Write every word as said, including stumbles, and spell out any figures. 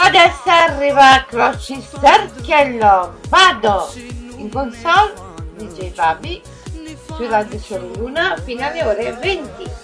Adesso arriva Croci Serchiello. Vado in console D J Babi su Radio Sole Luna fino alle ore venti.